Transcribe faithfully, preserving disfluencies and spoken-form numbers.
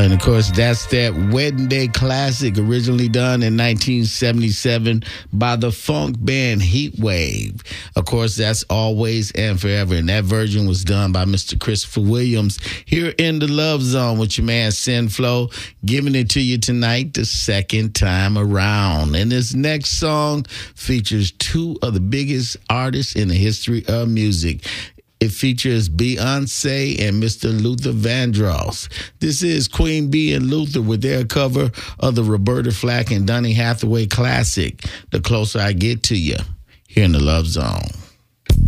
And of course, that's that Wedding Day classic, originally done in nineteen seventy-seven by the funk band Heatwave. Of course, that's Always and Forever. And that version was done by Mister Christopher Williams here in the Love Zone with your man Sin Flow, giving it to you tonight the second time around. And this next song features two of the biggest artists in the history of music. It features Beyonce and Mister Luther Vandross. This is Queen Bee and Luther with their cover of the Roberta Flack and Donny Hathaway classic, The Closer I Get to You, here in the Love Zone.